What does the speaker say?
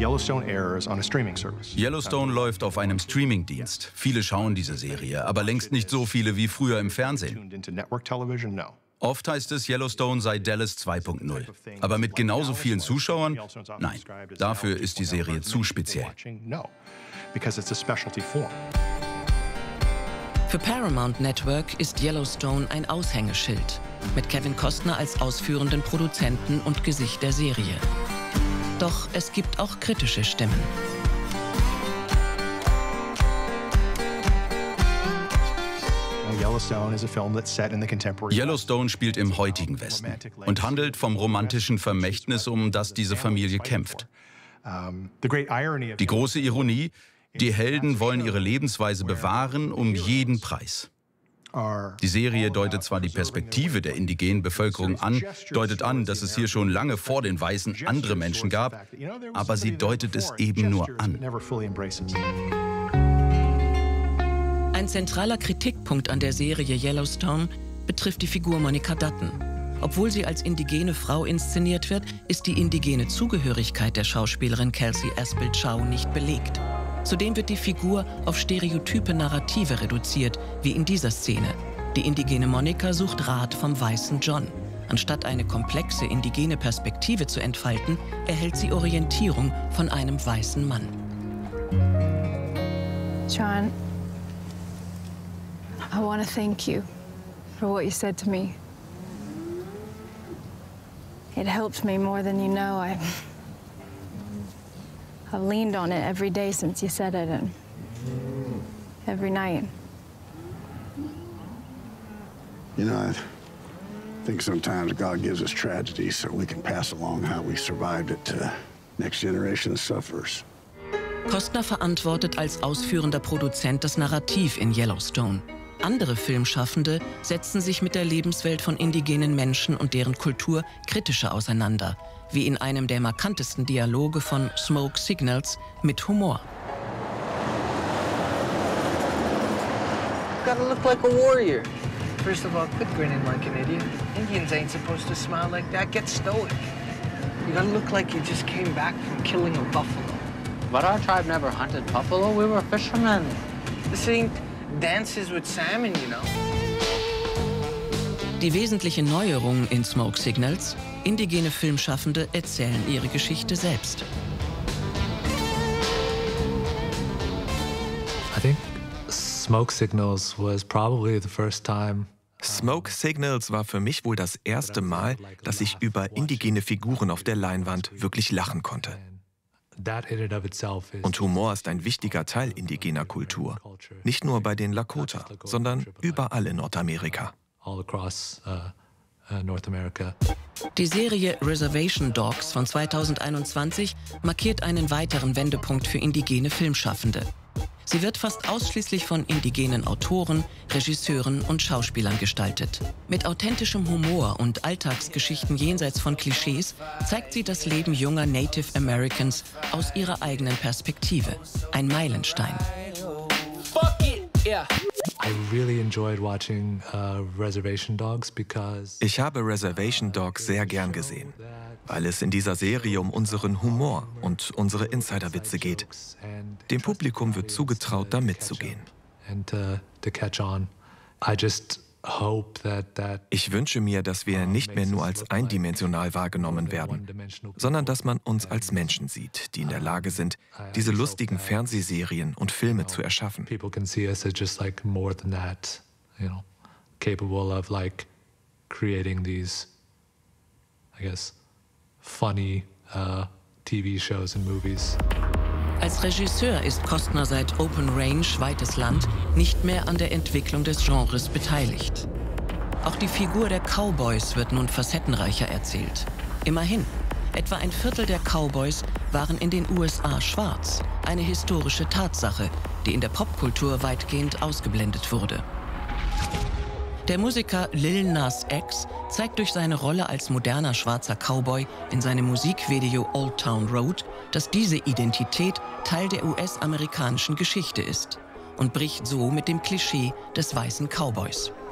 Yellowstone läuft auf einem Streamingdienst. Viele schauen diese Serie, aber längst nicht so viele wie früher im Fernsehen. Oft heißt es, Yellowstone sei Dallas 2.0. Aber mit genauso vielen Zuschauern? Nein, dafür ist die Serie zu speziell. Für Paramount Network ist Yellowstone ein Aushängeschild, mit Kevin Costner als ausführenden Produzenten und Gesicht der Serie. Doch es gibt auch kritische Stimmen. Yellowstone spielt im heutigen Westen und handelt vom romantischen Vermächtnis, um das diese Familie kämpft. Die große Ironie: Die Helden wollen ihre Lebensweise bewahren, um jeden Preis. Die Serie deutet zwar die Perspektive der indigenen Bevölkerung an, deutet an, dass es hier schon lange vor den Weißen andere Menschen gab, aber sie deutet es eben nur an. Ein zentraler Kritikpunkt an der Serie Yellowstone betrifft die Figur Monica Dutton. Obwohl sie als indigene Frau inszeniert wird, ist die indigene Zugehörigkeit der Schauspielerin Kelsey Aspel-Chow nicht belegt. Zudem wird die Figur auf stereotype Narrative reduziert, wie in dieser Szene. Die indigene Monica sucht Rat vom weißen John. Anstatt eine komplexe indigene Perspektive zu entfalten, erhält sie Orientierung von einem weißen Mann. John, I want to thank you for what you said to me. It helped me more than you know. I've leaned on it every day since you said it, and every night. You know, I think sometimes God gives us tragedy so we can pass along how we survived it to next generation of sufferers. Costner verantwortet als ausführender Produzent das Narrativ in Yellowstone. Andere Filmschaffende setzen sich mit der Lebenswelt von indigenen Menschen und deren Kultur kritischer auseinander, wie in einem der markantesten Dialoge von Smoke Signals mit Humor. Gotta look like a warrior. First of all, quit grinning like an idiot. Indians ain't supposed to smile like that. Get stoic. You gotta look like you just came back from killing a buffalo. But our tribe never hunted buffalo. We were fishermen. This ain't Dances with Salmon, you know. Die wesentliche Neuerung in Smoke Signals: indigene Filmschaffende erzählen ihre Geschichte selbst. I think Smoke Signals was probably the first time. Smoke Signals war für mich wohl das erste Mal, dass ich über indigene Figuren auf der Leinwand wirklich lachen konnte. Und Humor ist ein wichtiger Teil indigener Kultur. Nicht nur bei den Lakota, sondern überall in Nordamerika. Die Serie Reservation Dogs von 2021 markiert einen weiteren Wendepunkt für indigene Filmschaffende. Sie wird fast ausschließlich von indigenen Autoren, Regisseuren und Schauspielern gestaltet. Mit authentischem Humor und Alltagsgeschichten jenseits von Klischees zeigt sie das Leben junger Native Americans aus ihrer eigenen Perspektive. Ein Meilenstein. Ich habe Reservation Dogs sehr gern gesehen, weil es in dieser Serie um unseren Humor und unsere Insiderwitze geht. Dem Publikum wird zugetraut, da mitzugehen. Ich wünsche mir, dass wir nicht mehr nur als eindimensional wahrgenommen werden, sondern dass man uns als Menschen sieht, die in der Lage sind, diese lustigen Fernsehserien und Filme zu erschaffen. Funny TV shows and movies. Als Regisseur ist Costner seit Open Range, Weites Land, nicht mehr an der Entwicklung des Genres beteiligt. Auch die Figur der Cowboys wird nun facettenreicher erzählt. Immerhin, etwa ein Viertel der Cowboys waren in den USA schwarz. Eine historische Tatsache, die in der Popkultur weitgehend ausgeblendet wurde. Der Musiker Lil Nas X zeigt durch seine Rolle als moderner schwarzer Cowboy in seinem Musikvideo Old Town Road, dass diese Identität Teil der US-amerikanischen Geschichte ist und bricht so mit dem Klischee des weißen Cowboys.